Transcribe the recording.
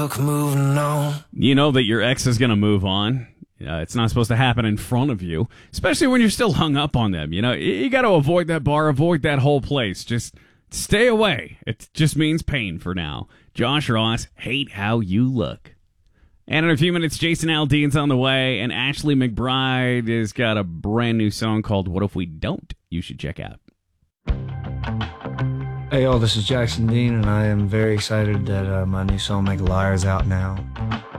Moving on. You know that your ex is going to move on. It's not supposed to happen in front of you, especially when you're still hung up on them. You know, you got to avoid that bar, avoid that whole place. Just stay away. It just means pain for now. Josh Ross, Hate How You Look. And in a few minutes, Jason Aldean's on the way, and Ashley McBryde has got a brand new song called What If We Don't, you should check out. Hey, y'all, this is Jackson Dean, and I am very excited that my new song, Make a Liar, is out now.